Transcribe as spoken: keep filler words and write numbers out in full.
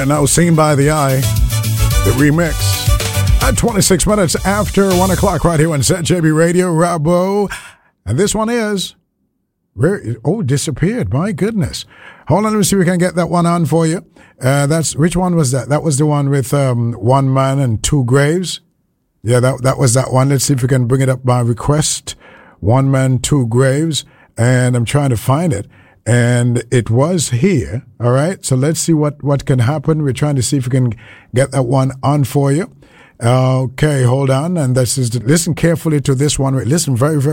And now Seen by the Eye, the remix. At twenty-six minutes after one o'clock right here on Z J B Radio, Rabo. And this one is, oh, disappeared. My goodness. Hold on, let me see if we can get that one on for you. Uh, that's, which one was that? That was the one with um, One Man and Two Graves. Yeah, that that was that one. Let's see if we can bring it up by request. One Man, Two Graves. And I'm trying to find it. And it was here. All right. So let's see what, what can happen. We're trying to see if we can get that one on for you. Okay, hold on. And this is, listen carefully to this one. Listen very, very